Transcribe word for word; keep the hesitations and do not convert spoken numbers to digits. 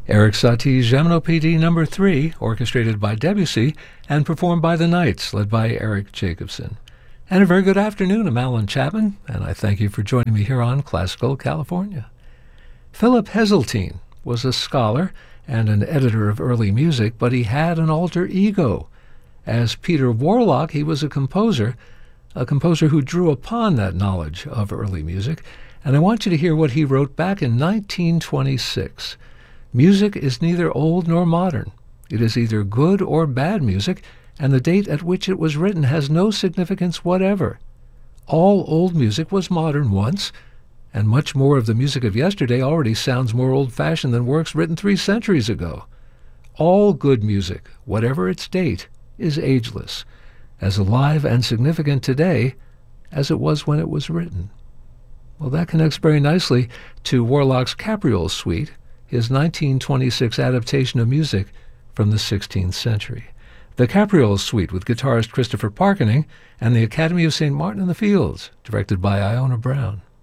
Eric Satie's Gymnopédie number three, orchestrated by Debussy and performed by the Knights, led by Eric Jacobson. And a very good afternoon. I'm Alan Chapman, and I thank you for joining me here on Classical California. Philip Heseltine was a scholar and an editor of early music, but he had an alter ego. As Peter Warlock, he was a composer, a composer who drew upon that knowledge of early music, and I want you to hear what he wrote back in nineteen twenty-six. Music is neither old nor modern. It is either good or bad music, and the date at which it was written has no significance whatever. All old music was modern once, and much more of the music of yesterday already sounds more old-fashioned than works written three centuries ago. All good music, whatever its date, is ageless, as alive and significant today as it was when it was written. Well, that connects very nicely to Warlock's Capriole Suite, his nineteen twenty-six adaptation of music from the sixteenth century. The Capriole Suite with guitarist Christopher Parkening and the Academy of Saint Martin in the Fields, directed by Iona Brown.